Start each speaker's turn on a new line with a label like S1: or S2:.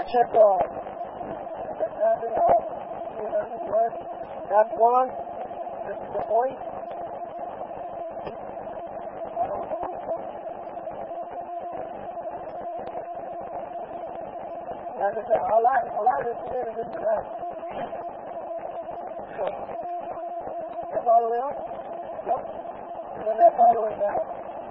S1: check off. Nothing else. That's one. This is the point. Like I said, I like this today to do that. So, that's all the way up. Yep. And then that's all the way down.